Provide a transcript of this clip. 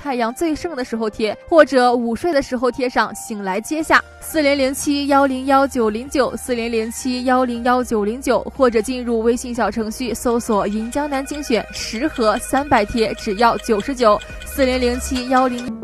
太阳最盛的时候贴，或者午睡的时候贴上醒来接下40071019094007101909，或者进入微信小程序搜索云江南精选10盒300贴，只要99，400710